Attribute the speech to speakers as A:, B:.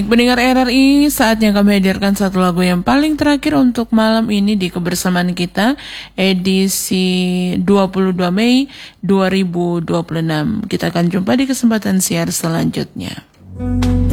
A: Pendengar RRI, saatnya kami hadirkan satu lagu yang paling terakhir untuk malam ini di kebersamaan kita, edisi 22 Mei 2026. Kita akan jumpa di kesempatan siar selanjutnya.